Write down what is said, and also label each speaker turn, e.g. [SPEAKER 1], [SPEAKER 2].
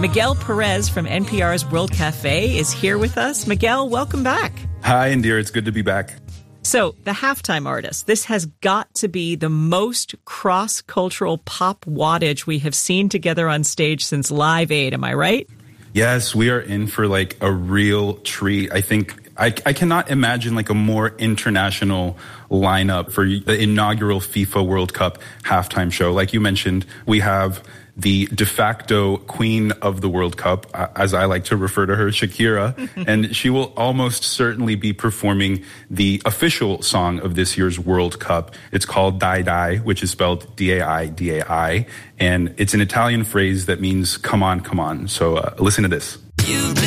[SPEAKER 1] Miguel Perez from NPR's World Cafe is here with us. Miguel, welcome back.
[SPEAKER 2] Hi, Indira. It's good to be back.
[SPEAKER 1] So, the Halftime Artist. This has got to be the most cross-cultural pop wattage we have seen together on stage since Live Aid. Am I right?
[SPEAKER 2] Yes, we are in for like a real treat. I think I cannot imagine like a more international lineup for the inaugural FIFA World Cup halftime show. Like you mentioned, we have the de facto queen of the World Cup, as I like to refer to her, Shakira, and she will almost certainly be performing the official song of this year's World Cup. It's called Dai Dai, which is spelled D-A-I, D-A-I, and it's an Italian phrase that means come on, come on. So listen to this.